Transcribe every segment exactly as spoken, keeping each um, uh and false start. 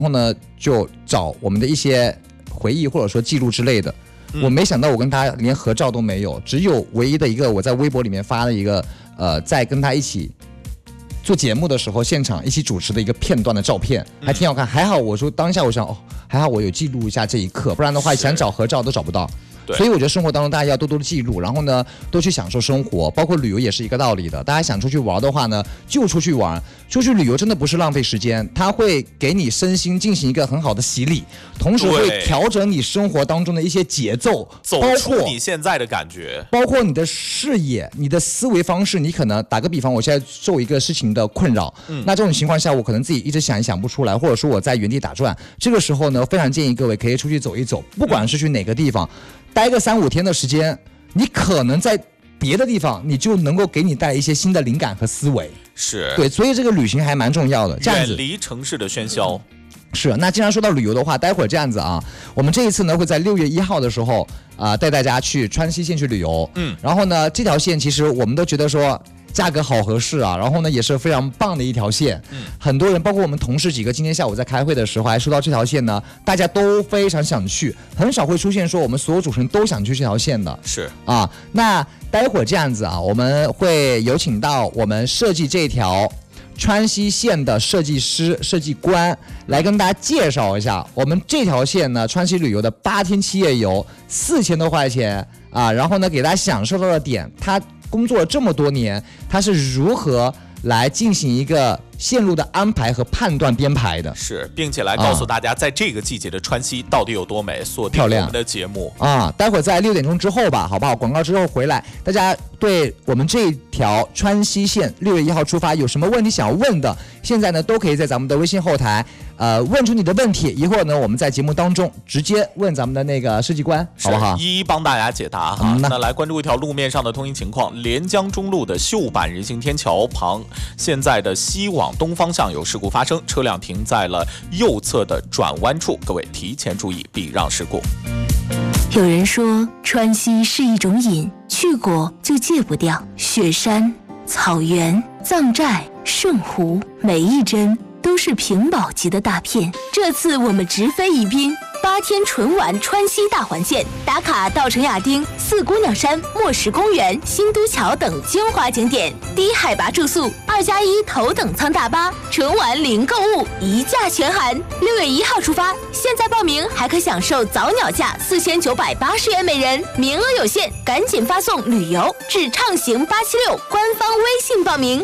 后呢就找我们的一些回忆或者说记录之类的。我没想到我跟他连合照都没有，只有唯一的一个我在微博里面发了一个呃，在跟他一起做节目的时候现场一起主持的一个片段的照片，还挺好看。还好我说当下我想哦，还好我有记录一下这一刻，不然的话想找合照都找不到。所以我觉得生活当中大家要多多的记录，然后呢多去享受生活，包括旅游也是一个道理的。大家想出去玩的话呢就出去玩，出去旅游真的不是浪费时间，它会给你身心进行一个很好的洗礼，同时会调整你生活当中的一些节奏， 走出你现在的感觉， 包括你的视野、你的思维方式。你可能打个比方，我现在受一个事情的困扰、嗯、那这种情况下我可能自己一直想也想不出来，或者说我在原地打转，这个时候呢非常建议各位可以出去走一走，不管是去哪个地方、嗯待个三五天的时间，你可能在别的地方你就能够给你带来一些新的灵感和思维。 是， 对，所以这个旅行还蛮重要的。这样子远离城市的喧嚣。 是，那既然说到旅游的话，待会儿这样子啊，我们这一次呢会在六月一号的时候啊、呃、带大家去川西线去旅游。嗯，然后呢这条线其实我们都觉得说价格好合适啊，然后呢也是非常棒的一条线。嗯，很多人包括我们同事几个今天下午在开会的时候还说到这条线呢，大家都非常想去，很少会出现说我们所有主持人都想去这条线的。 是啊，那待会儿这样子啊，我们会有请到我们设计这条川西线的设计师、设计官来跟大家介绍一下我们这条线呢，川西旅游的八天七夜游，四千多块钱啊，然后呢给大家享受到的点，他工作了这么多年，他是如何来进行一个线路的安排和判断编排的， 是，并且来告诉大家在这个季节的川西到底有多美，锁定我们的节目啊。待会儿在六点钟之后吧，好不好？广告之后回来，大家对我们这条川西线六月一号出发有什么问题想要问的，现在呢都可以在咱们的微信后台呃问出你的问题，一会儿呢我们在节目当中直接问咱们的那个设计官，好不好？ 一一帮大家解答哈。嗯、那来关注一条路面上的通行情况，连江中路的秀板人行天桥旁，现在的西往东方向有事故发生，车辆停在了右侧的转弯处，各位提前注意避让事故。 有人说川西是一种瘾，去过就戒不掉。雪山、草原、藏寨、圣湖，每一帧都是屏保级的大片。这次我们直飞宜宾，八天纯玩川西大环线，打卡稻城亚丁、四姑娘山、墨石公园、新都桥等精华景点，低海拔住宿，二加一头等舱大巴，纯玩零购物，一价全含。六月一号出发，现在报名还可享受早鸟价四千九百八十元每人，名额有限，赶紧发送旅游至畅行八七六官方微信报名。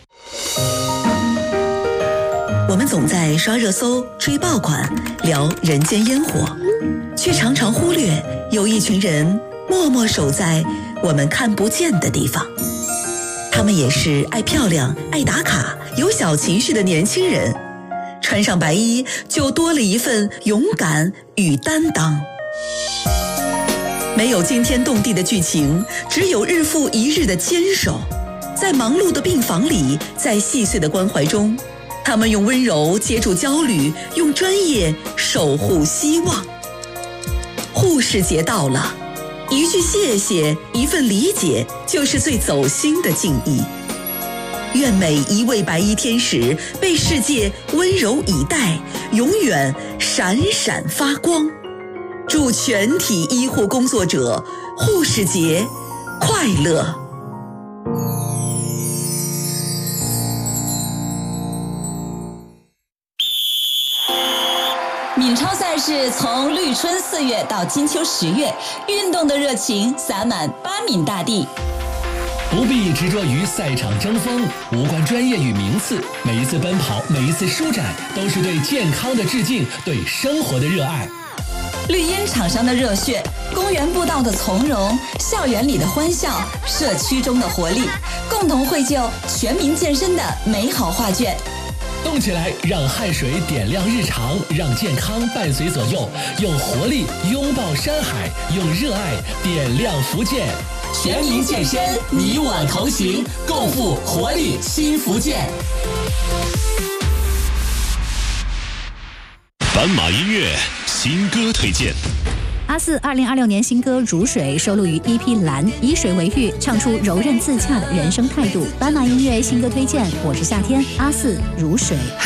我们总在刷热搜、追爆款、聊人间烟火，却常常忽略有一群人默默守在我们看不见的地方。他们也是爱漂亮、爱打卡、有小情绪的年轻人，穿上白衣就多了一份勇敢与担当。没有惊天动地的剧情，只有日复一日的坚守。在忙碌的病房里，在细碎的关怀中，他们用温柔接住焦虑，用专业守护希望。护士节到了，一句谢谢，一份理解，就是最走心的敬意。愿每一位白衣天使被世界温柔以待，永远闪闪发光。祝全体医护工作者护士节快乐！ 闽超赛事从绿春四月到金秋十月，运动的热情洒满巴闽大地。 不必执着于赛场争锋，无关专业与名次，每一次奔跑，每一次舒展，都是对健康的致敬，对生活的热爱。 绿茵场上的热血，公园步道的从容，校园里的欢笑，社区中的活力，共同绘就全民健身的美好画卷。 动起来，让汗水点亮日常，让健康伴随左右，用活力拥抱山海，用热爱点亮福建。全民健身，你我同行，共赴活力新福建。 斑马音乐新歌推荐。 阿四二零二六年新歌《如水》收录于 E P 蓝，以水为喻，唱出柔韧自洽的人生态度。斑马音乐新歌推荐，我是夏天，阿四《如水》。